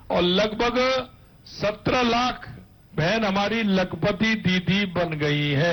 और लगभग 17 लाख बहन हमारी लखपति दीदी बन गई है।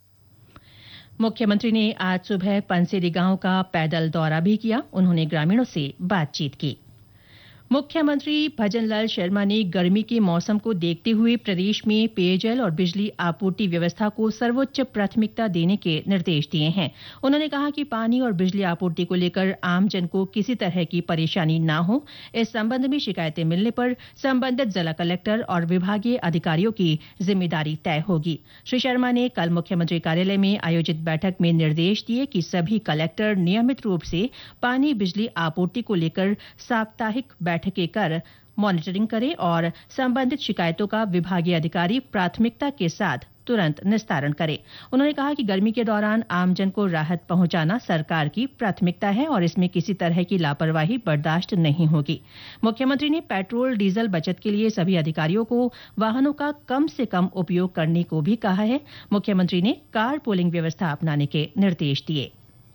मुख्यमंत्री ने आज सुबह पंसेरी गांव का पैदल दौरा भी किया। उन्होंने ग्रामीणों से बातचीत की। मुख्यमंत्री भजनलाल शर्मा ने गर्मी के मौसम को देखते हुए प्रदेश में पेयजल और बिजली आपूर्ति व्यवस्था को सर्वोच्च प्राथमिकता देने के निर्देश दिए हैं। उन्होंने कहा कि पानी और बिजली आपूर्ति को लेकर आमजन को किसी तरह की परेशानी न हो, इस संबंध में शिकायतें मिलने पर संबंधित जिला कलेक्टर और विभागीय अधिकारियों की जिम्मेदारी तय होगी। श्री शर्मा ने कल मुख्यमंत्री कार्यालय में आयोजित बैठक में निर्देश दिए कि सभी कलेक्टर नियमित रूप से पानी बिजली आपूर्ति को लेकर साप्ताहिक बैठकें कर मॉनिटरिंग करें और संबंधित शिकायतों का विभागीय अधिकारी प्राथमिकता के साथ तुरंत निस्तारण करें। उन्होंने कहा कि गर्मी के दौरान आमजन को राहत पहुंचाना सरकार की प्राथमिकता है और इसमें किसी तरह की लापरवाही बर्दाश्त नहीं होगी। मुख्यमंत्री ने पेट्रोल डीजल बचत के लिए सभी अधिकारियों को वाहनों का कम से कम उपयोग करने को भी कहा है। मुख्यमंत्री ने कार पूलिंग व्यवस्था अपनाने के निर्देश दिए।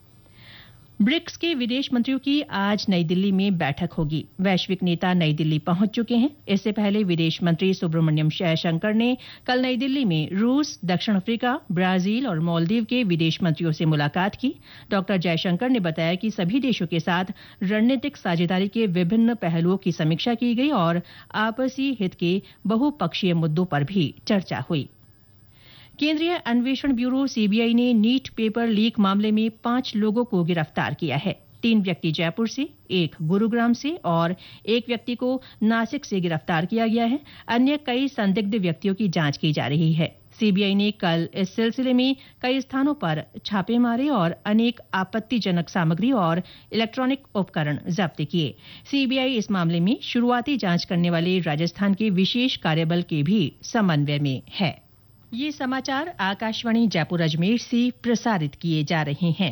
ब्रिक्स के विदेश मंत्रियों की आज नई दिल्ली में बैठक होगी। वैश्विक नेता नई दिल्ली पहुंच चुके हैं। इससे पहले विदेश मंत्री सुब्रमण्यम जयशंकर ने कल नई दिल्ली में रूस, दक्षिण अफ्रीका, ब्राजील और मालदीव के विदेश मंत्रियों से मुलाकात की। डॉक्टर जयशंकर ने बताया कि सभी देशों के साथ रणनीतिक साझेदारी के विभिन्न पहलुओं की समीक्षा की गई और आपसी हित के बहुपक्षीय मुद्दों पर भी चर्चा हुई। केंद्रीय अन्वेषण ब्यूरो सीबीआई ने नीट पेपर लीक मामले में 5 लोगों को गिरफ्तार किया है। 3 व्यक्ति जयपुर से, 1 गुरुग्राम से और 1 व्यक्ति को नासिक से गिरफ्तार किया गया है। अन्य कई संदिग्ध व्यक्तियों की जांच की जा रही है। सीबीआई ने कल इस सिलसिले में कई स्थानों पर छापे मारे और अनेक आपत्तिजनक सामग्री और इलेक्ट्रॉनिक उपकरण जब्त किए। सीबीआई इस मामले में शुरुआती जांच करने वाले राजस्थान के विशेष कार्यबल के भी समन्वय में है। ये समाचार आकाशवाणी जयपुर अजमेर से प्रसारित किए जा रहे हैं।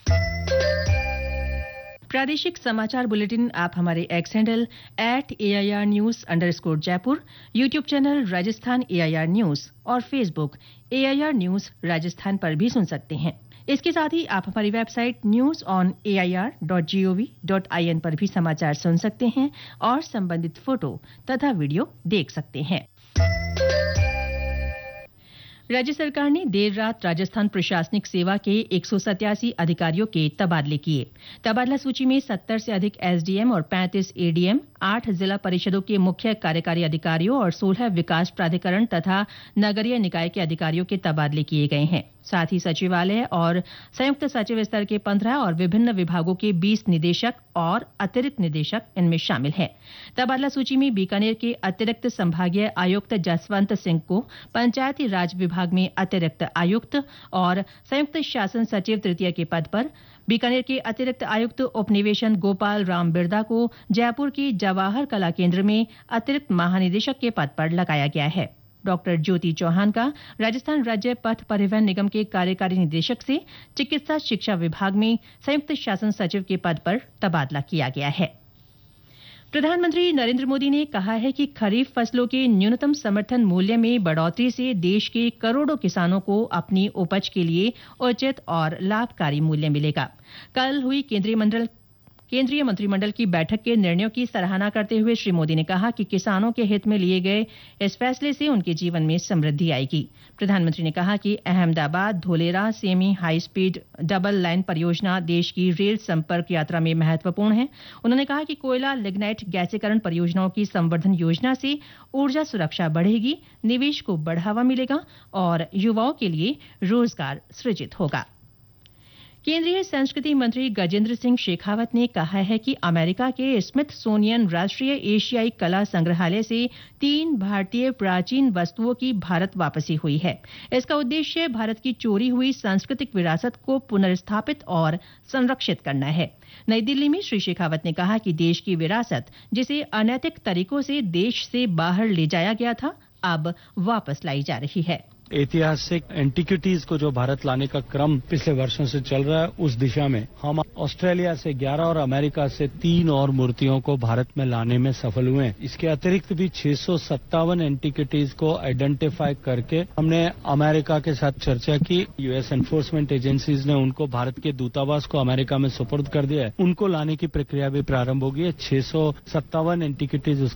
प्रादेशिक समाचार बुलेटिन आप हमारे x handle @AIR News_ Jaipur, YouTube channel Rajasthan AIR news और फेसबुक AIR न्यूज राजस्थान पर भी सुन सकते हैं। इसके साथ ही आप हमारी वेबसाइट newsonair.gov.in पर भी समाचार सुन सकते हैं और संबंधित फोटो तथा वीडियो देख सकते हैं। राज्य सरकार ने देर रात राजस्थान प्रशासनिक सेवा के 187 अधिकारियों के तबादले किए। तबादला सूची में 70 से अधिक एसडीएम और 35 एडीएम, 8 जिला परिषदों के मुख्य कार्यकारी अधिकारियों और 16 विकास प्राधिकरण तथा नगरीय निकाय के अधिकारियों के तबादले किए गए हैं। साथ ही सचिवालय और संयुक्त सचिव स्तर के 15 और विभिन्न विभागों के 20 निदेशक और अतिरिक्त निदेशक इनमें शामिल हैं। तबादला सूची में बीकानेर के अतिरिक्त संभागीय आयुक्त जसवंत सिंह को पंचायती राज विभाग में अतिरिक्त आयुक्त और संयुक्त शासन सचिव तृतीय के पद पर, बीकानेर के अतिरिक्त आयुक्त उपनिवेशन गोपाल राम बिरदा को जयपुर के जवाहर कला केंद्र में अतिरिक्त महानिदेशक के पद पर लगाया गया है। डॉक्टर ज्योति चौहान का राजस्थान राज्य पथ परिवहन निगम के कार्यकारी निदेशक से चिकित्सा शिक्षा विभाग में संयुक्त शासन सचिव के पद पर तबादला किया गया है। प्रधानमंत्री नरेंद्र मोदी ने कहा है कि खरीफ फसलों के न्यूनतम समर्थन मूल्य में बढ़ोतरी से देश के करोड़ों किसानों को अपनी उपज के लिए उचित और लाभकारी मूल्य मिलेगा। कल हुई केंद्रीय मंत्रिमंडल की बैठक के निर्णयों की सराहना करते हुए श्री मोदी ने कहा कि किसानों के हित में लिए गए इस फैसले से उनके जीवन में समृद्धि आएगी। प्रधानमंत्री ने कहा कि Ahmedabad Dholera semi high speed double line परियोजना देश की रेल संपर्क यात्रा में महत्वपूर्ण है। उन्होंने कहा कि कोयला लिग्नाइट गैसीकरण परियोजनाओं की संवर्धन योजना से ऊर्जा सुरक्षा बढ़ेगी, निवेश को बढ़ावा मिलेगा और युवाओं के लिए रोजगार सृजित होगा। केंद्रीय संस्कृति मंत्री गजेंद्र सिंह शेखावत ने कहा है कि अमेरिका के स्मिथसोनियन राष्ट्रीय एशियाई कला संग्रहालय से 3 भारतीय प्राचीन वस्तुओं की भारत वापसी हुई है। इसका उद्देश्य भारत की चोरी हुई सांस्कृतिक विरासत को पुनर्स्थापित और संरक्षित करना है। नई दिल्ली में श्री शेखावत ने कहा कि देश की विरासत, जिसे अनैतिक तरीकों से देश से बाहर ले जाया गया था, अब वापस लाई जा रही है। ऐतिहासिक एंटिक्विटीज को जो भारत लाने का क्रम पिछले वर्षों से चल रहा है, उस दिशा में हम ऑस्ट्रेलिया से 11 और अमेरिका से 3 और मूर्तियों को भारत में लाने में सफल हुए हैं। इसके अतिरिक्त भी 657 एंटिक्विटीज को आइडेंटिफाई करके हमने अमेरिका के साथ चर्चा की। यूएस एनफोर्समेंट एजेंसीज ने उनको भारत के दूतावास को अमेरिका में सुपुर्द कर दिया है। उनको लाने की प्रक्रिया भी प्रारंभ होगी। 657 एंटिक्विटीज